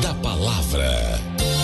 da Palavra.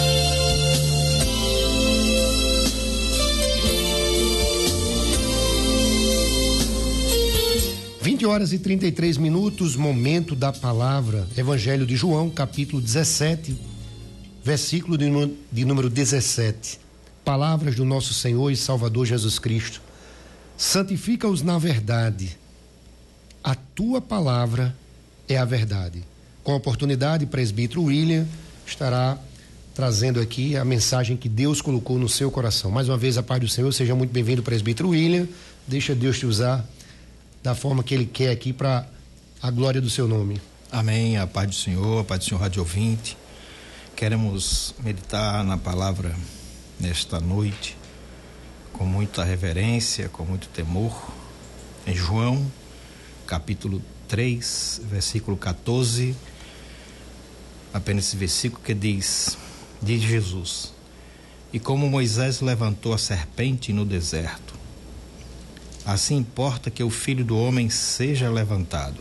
20h33, momento da palavra. Evangelho de João, capítulo 17, versículo de número 17. Palavras do nosso Senhor e Salvador Jesus Cristo. Santifica-os na verdade. A tua palavra é a verdade. Com a oportunidade, presbítero William estará trazendo aqui a mensagem que Deus colocou no seu coração. Mais uma vez, a paz do Senhor. Seja muito bem-vindo, presbítero William. Deixa Deus te usar da forma que Ele quer aqui para a glória do seu nome. Amém. A paz do Senhor rádio ouvinte. Queremos meditar na palavra nesta noite com muita reverência, com muito temor, em João, capítulo 3, versículo 14, apenas esse versículo que diz Jesus: e como Moisés levantou a serpente no deserto, assim importa que o Filho do Homem seja levantado.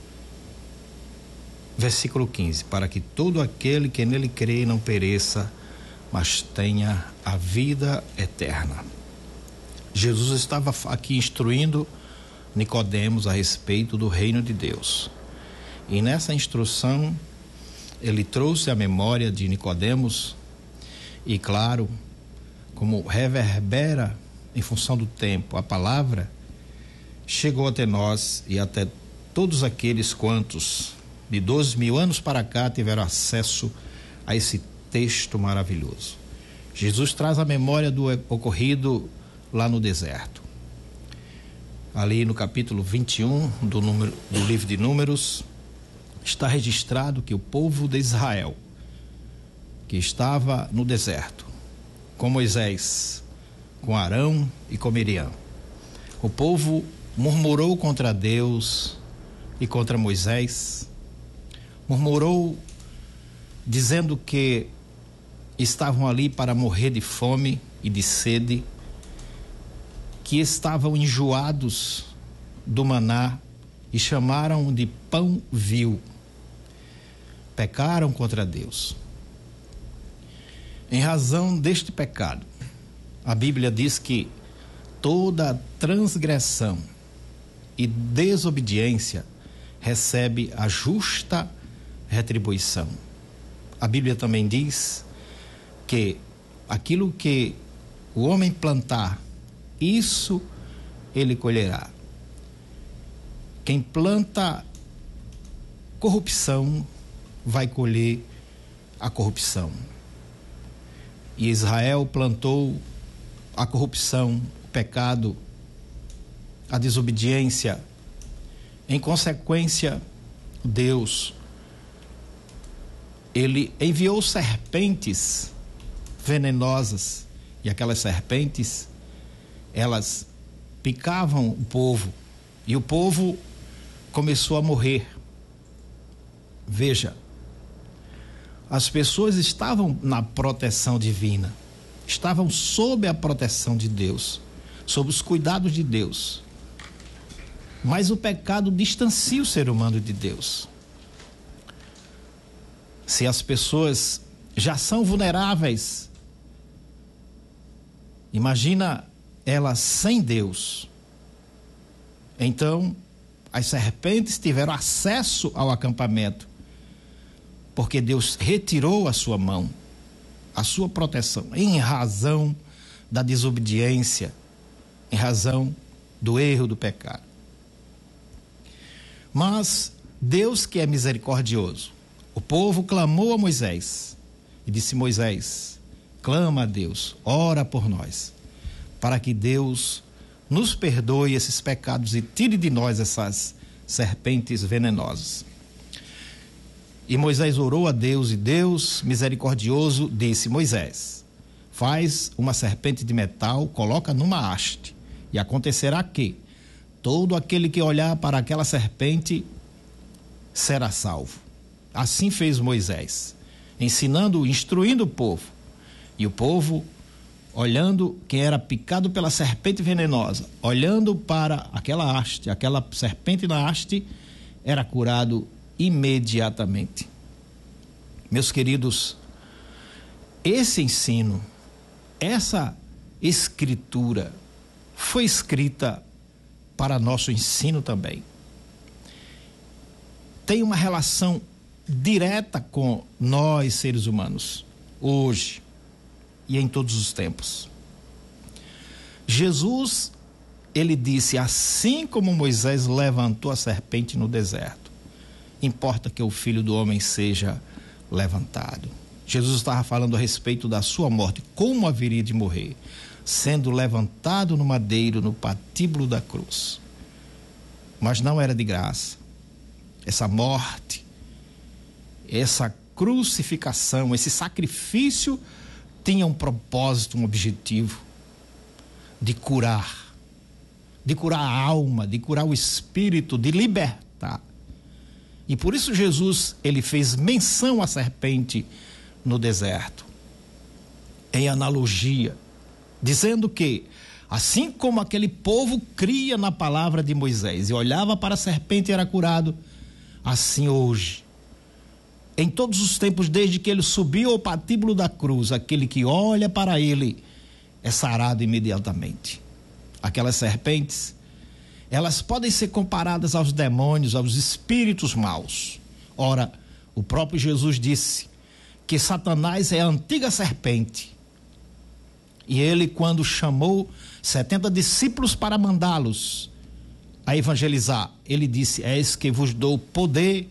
Versículo 15: para que todo aquele que nele crê não pereça, mas tenha a vida eterna. Jesus estava aqui instruindo Nicodemos a respeito do reino de Deus. E nessa instrução, ele trouxe à memória de Nicodemos, e claro, como reverbera em função do tempo, a palavra chegou até nós e até todos aqueles quantos de 12.000 anos para cá tiveram acesso a esse texto maravilhoso. Jesus traz a memória do ocorrido lá no deserto. Ali no capítulo 21 do livro de Números, está registrado que o povo de Israel, que estava no deserto, com Moisés, com Arão e com Miriam, o povo murmurou contra Deus e contra Moisés, murmurou dizendo que estavam ali para morrer de fome e de sede, que estavam enjoados do maná e chamaram de pão vil. Pecaram contra Deus. Em razão deste pecado, a Bíblia diz que toda transgressão e desobediência recebe a justa retribuição. A Bíblia também diz que aquilo que o homem plantar, isso ele colherá. Quem planta corrupção vai colher a corrupção. E Israel plantou a corrupção, o pecado, a desobediência. Em consequência, Deus, ele enviou serpentes venenosas, e aquelas serpentes, elas picavam o povo, e o povo começou a morrer. Veja, as pessoas estavam na proteção divina, estavam sob a proteção de Deus, sob os cuidados de Deus, mas o pecado distancia o ser humano de Deus. Se as pessoas já são vulneráveis, imagina elas sem Deus. Então, as serpentes tiveram acesso ao acampamento, porque Deus retirou a sua mão, a sua proteção, em razão da desobediência, em razão do erro, do pecado. Mas Deus, que é misericordioso, o povo clamou a Moisés e disse: Moisés, clama a Deus, ora por nós, para que Deus nos perdoe esses pecados e tire de nós essas serpentes venenosas. E Moisés orou a Deus, e Deus, misericordioso, disse: Moisés, faz uma serpente de metal, coloca numa haste, e acontecerá que todo aquele que olhar para aquela serpente será salvo. Assim fez Moisés, instruindo o povo. E o povo, olhando quem era picado pela serpente venenosa, olhando para aquela haste, aquela serpente na haste, era curado imediatamente. Meus queridos, esse ensino, essa escritura foi escrita para nosso ensino também. Tem uma relação direta com nós, seres humanos, hoje e em todos os tempos. Jesus, ele disse, assim como Moisés levantou a serpente no deserto, importa que o Filho do Homem seja levantado. Jesus estava falando a respeito da sua morte, como haveria de morrer, sendo levantado no madeiro, no patíbulo da cruz. Mas não era de graça. Essa morte, essa crucificação, esse sacrifício tinha um propósito, um objetivo de curar a alma, de curar o espírito, de libertar. E por isso Jesus, ele fez menção à serpente no deserto, em analogia, dizendo que assim como aquele povo cria na palavra de Moisés e olhava para a serpente e era curado, assim hoje, em todos os tempos, desde que ele subiu ao patíbulo da cruz, aquele que olha para ele é sarado imediatamente. Aquelas serpentes, elas podem ser comparadas aos demônios, aos espíritos maus. Ora, o próprio Jesus disse que Satanás é a antiga serpente. E ele, quando chamou 70 discípulos para mandá-los a evangelizar, ele disse: eis que vos dou poder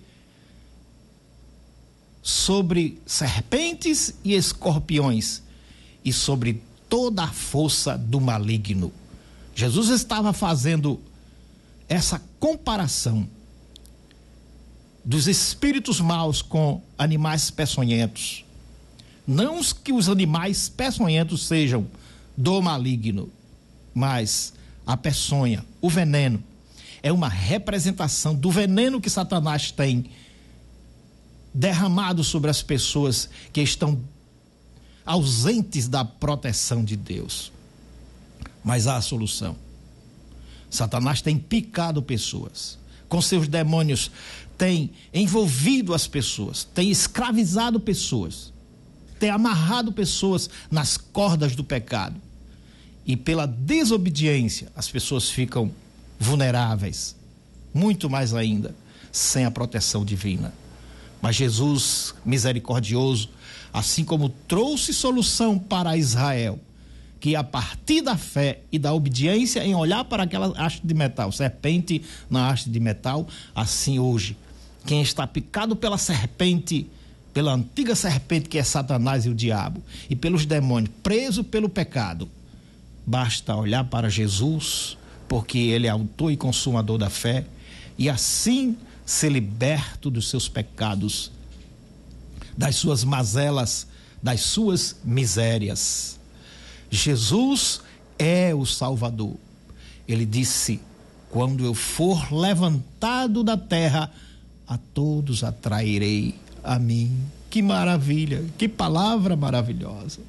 sobre serpentes e escorpiões e sobre toda a força do maligno. Jesus estava fazendo essa comparação dos espíritos maus com animais peçonhentos. Não que os animais peçonhentos sejam do maligno, mas a peçonha, o veneno, é uma representação do veneno que Satanás tem derramado sobre as pessoas que estão ausentes da proteção de Deus. Mas há a solução. Satanás tem picado pessoas, com seus demônios tem envolvido as pessoas, tem escravizado pessoas, tem amarrado pessoas nas cordas do pecado. E pela desobediência, as pessoas ficam vulneráveis, muito mais ainda, sem a proteção divina. Mas Jesus, misericordioso, assim como trouxe solução para Israel, que a partir da fé e da obediência em olhar para aquela haste de metal, serpente na haste de metal, assim hoje, quem está picado pela serpente, pela antiga serpente que é Satanás e o diabo, e pelos demônios, preso pelo pecado, basta olhar para Jesus, porque ele é autor e consumador da fé, e assim ser liberto dos seus pecados, das suas mazelas, das suas misérias. Jesus é o Salvador. Ele disse: quando eu for levantado da terra, a todos atrairei a mim. Que maravilha, que palavra maravilhosa.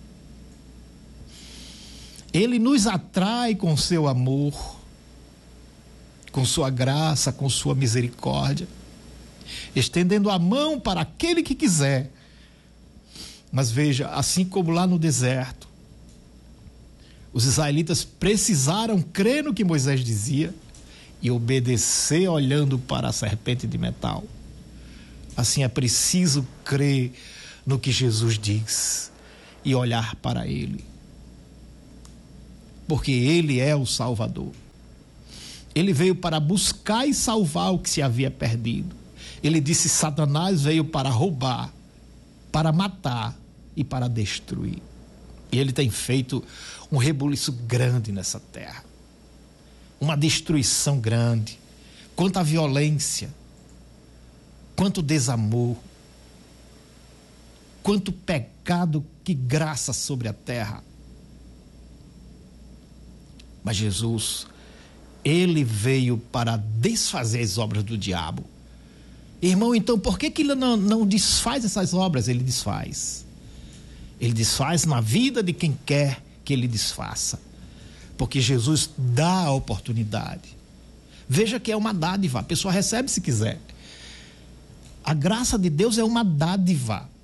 Ele nos atrai com seu amor, com sua graça, com sua misericórdia, estendendo a mão para aquele que quiser. Mas veja, assim como lá no deserto, os israelitas precisaram crer no que Moisés dizia e obedecer olhando para a serpente de metal. Assim é preciso crer no que Jesus diz e olhar para ele. Porque ele é o Salvador. Ele veio para buscar e salvar o que se havia perdido. Ele disse: Satanás veio para roubar, para matar e para destruir. E ele tem feito um rebuliço grande nessa terra. Uma destruição grande. Quanta violência, quanto desamor, quanto pecado que graça sobre a terra. Mas Jesus, ele veio para desfazer as obras do diabo. Irmão, então por que ele não desfaz essas obras? Ele desfaz. Ele desfaz na vida de quem quer que ele desfaça. Porque Jesus dá a oportunidade. Veja que é uma dádiva, a pessoa recebe se quiser. A graça de Deus é uma dádiva.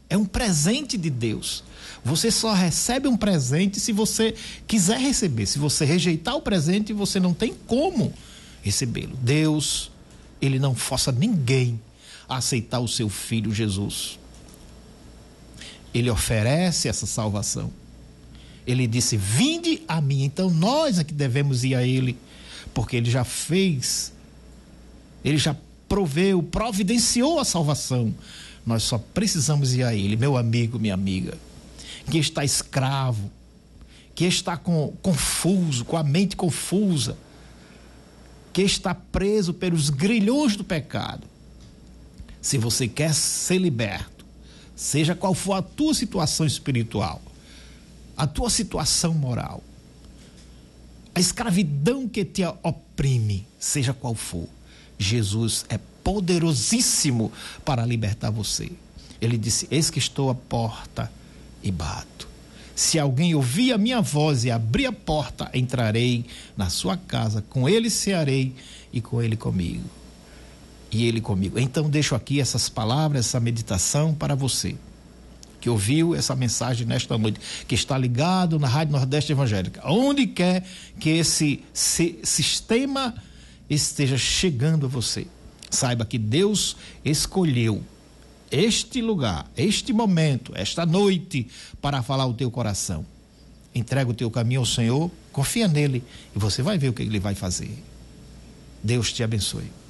É um presente de Deus. Você só recebe um presente se você quiser receber. Se você rejeitar o presente, você não tem como recebê-lo. Deus, ele não força ninguém a aceitar o seu filho Jesus. Ele oferece essa salvação. Ele disse: vinde a mim. Então nós é que devemos ir a ele, porque ele já fez, ele já proveu, providenciou a salvação. Nós só precisamos ir a ele. Meu amigo, minha amiga, que está escravo, que está confuso, com a mente confusa, que está preso pelos grilhões do pecado. Se você quer ser liberto, seja qual for a tua situação espiritual, a tua situação moral, a escravidão que te oprime, seja qual for, Jesus é poderosíssimo para libertar você. Ele disse: eis que estou à porta e bato. Se alguém ouvir a minha voz e abrir a porta, entrarei na sua casa, com ele cearei e com ele comigo. E ele comigo. Então deixo aqui essas palavras, essa meditação para você que ouviu essa mensagem nesta noite, que está ligado na Rádio Nordeste Evangélica, onde quer que esse sistema esteja chegando a você. Saiba que Deus escolheu este lugar, este momento, esta noite, para falar o teu coração. Entrega o teu caminho ao Senhor, confia nele e você vai ver o que ele vai fazer. Deus te abençoe.